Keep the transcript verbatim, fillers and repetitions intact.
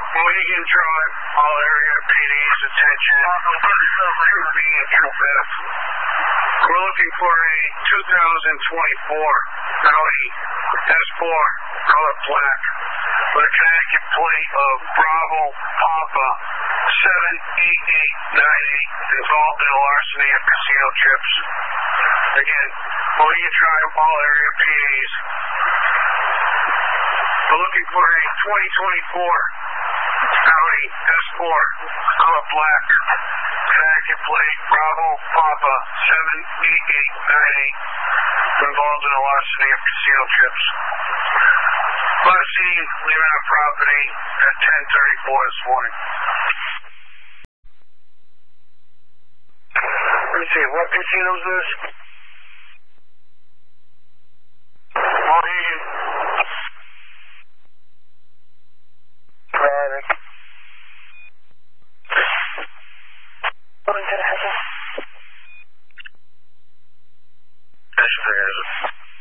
Mohegan Drive, all area P D's attention. True B and True F. We're looking for a two thousand twenty-four Audi S four color black with a Connecticut plate of Bravo Papa seven eight eight nine eight involved in a larceny of casino chips. Again, Mohegan Drive, all area P D's. We're looking for a twenty twenty-four Audi S four color black, Connecticut plate, Bravo Papa seven eight eight nine eight, involved in a larceny of casino chips. Last seen leaving our property at ten thirty-four this morning. Let me see, what casino is this? Mohegan. Private. What is it? That's